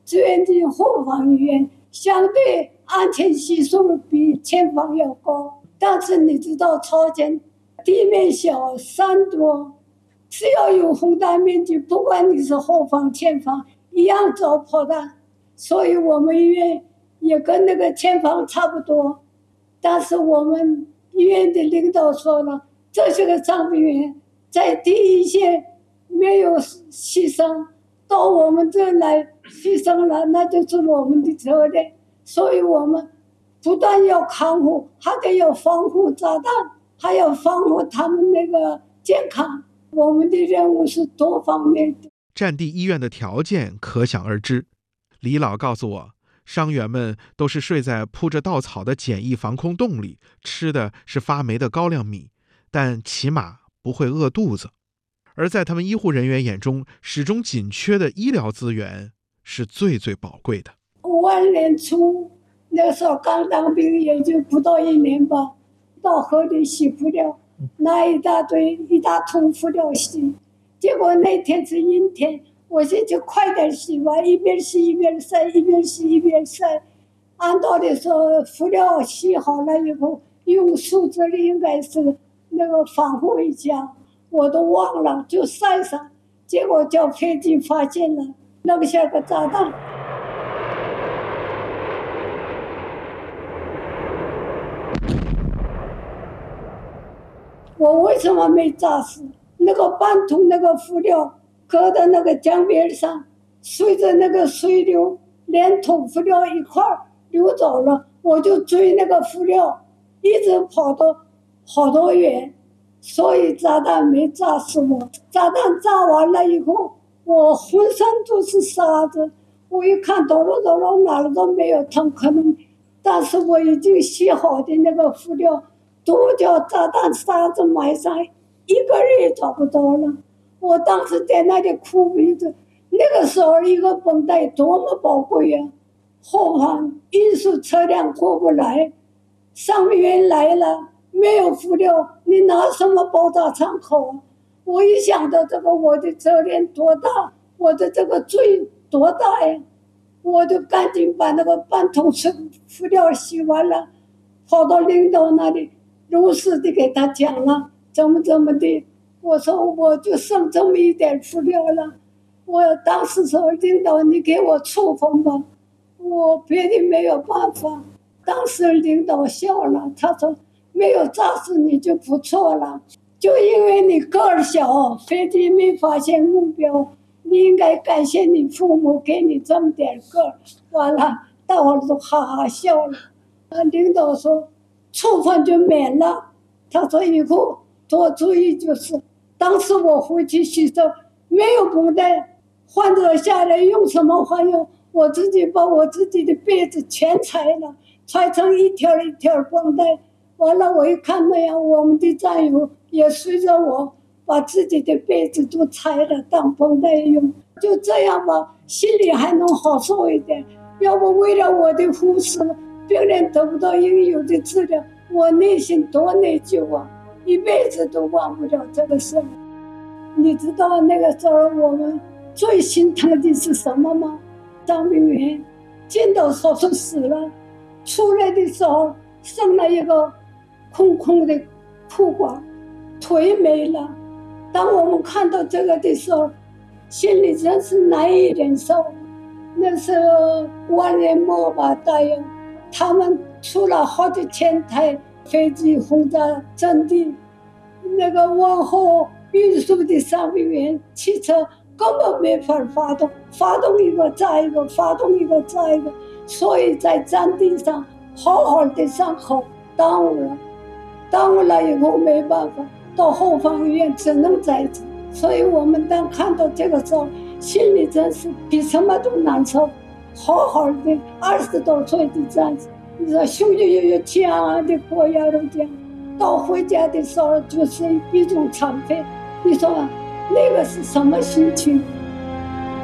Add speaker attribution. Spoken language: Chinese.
Speaker 1: 志愿军后方医院相对安全系数比前方要高，但是你知道朝鲜地面小山多，只要有轰弹面积，不管你是后方前方一样遭炮弹，所以我们医院也跟那个前方差不多。但是我们医院的领导说了，这些个伤病员在第一线没有牺牲，到我们这来牺牲了，那就是我们的责任。所以我们不但要看护，还得要防护炸弹，还要防护他们那个健康。我们的任务是多方面的。
Speaker 2: 战地医院的条件可想而知。李老告诉我，伤员们都是睡在铺着稻草的简易防空洞里，吃的是发霉的高粱米，但起码不会饿肚子。而在他们医护人员眼中，始终紧缺的医疗资源是最最宝贵的。
Speaker 1: 5年初那时候刚当兵，也就不到1年吧，到河里洗敷料，拿一大桶敷料洗，结果那天是阴天，我先就快点洗完，一边洗一边晒，一边洗一边晒。按道理说敷料洗好了以后，用树枝应该是那个防护一下，我都忘了就晒上，结果叫飞机发现了，扔下个炸弹。我为什么没炸死？那个半桶那个敷料搁在那个江边上，随着那个水流，连桶敷料一块流走了。我就追那个敷料，一直跑到好多远，所以炸弹没炸死我。炸弹炸完了以后，我浑身都是沙子，我一看抖了抖了，哪里都没有疼，可能，但是我已经洗好的那个敷料都叫炸弹沙子埋上，一个人也找不到了。我当时在那里哭鼻子。那个时候一个绷带多么宝贵呀！后方运输车辆过不来，伤病员来了没有敷料，你拿什么包扎伤口啊？我一想到这个，我的责任多大，我的这个罪多大呀！我就赶紧把那个半桶敷料洗完了，跑到领导那里，如实的给他讲了，怎么的。我说我就剩这么一点敷料了，我当时说领导你给我处分吧，我别的没有办法。当时领导笑了，他说没有炸死你就不错了，就因为你个儿小，飞机没发现目标，你应该感谢你父母给你这么点个儿。完了，大伙都哈哈笑了。领导说处分就免了，他说以后多注意就是。当时我回去洗手，没有绷带，患者下来用什么换用？我自己把我自己的被子全裁了，裁成一条一条绷带。完了，我一看那样，我们的战友也随着我把自己的被子都裁了当绷带用，就这样吧，心里还能好受一点。要不为了我的护士，病人得不到应有的治疗，我内心多内疚啊！一辈子都忘不了这个事。你知道那个时候我们最心疼的是什么吗？伤病员进到手术室了，出来的时候剩了一个空空的裤管，腿没了。当我们看到这个的时候，心里真是难以忍受。那是5年末吧，大约他们出了好几千台飞机轰炸阵地，那个往后运输的伤病员汽车根本没法发动一个炸一个，发动一个炸一个，所以在战地上好好的伤口耽误了以后没办法，到后方医院只能摘治。所以我们当看到这个时候，心里真是比什么都难受。好好的20多岁的战士，你说胸有强的过压都这样，到回家的时候就是一种残废。你说那个是什么心情？